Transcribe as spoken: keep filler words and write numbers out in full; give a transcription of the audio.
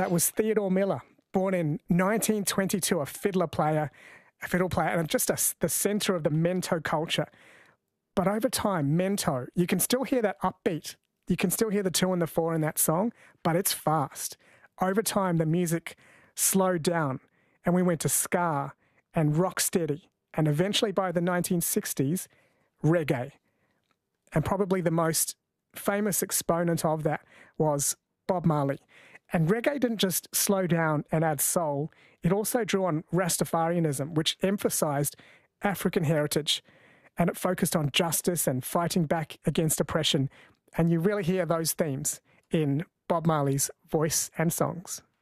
That was Theodore Miller, born in nineteen twenty-two, a fiddler player, a fiddle player, and just a, the centre of the mento culture. But over time, mento, you can still hear that upbeat. You can still hear the two and the four in that song, but it's fast. Over time, the music slowed down, and we went to ska and rocksteady, and eventually by the nineteen sixties, reggae. And probably the most famous exponent of that was Bob Marley. And reggae didn't just slow down and add soul, it also drew on Rastafarianism, which emphasised African heritage, and it focused on justice and fighting back against oppression. And you really hear those themes in Bob Marley's voice and songs.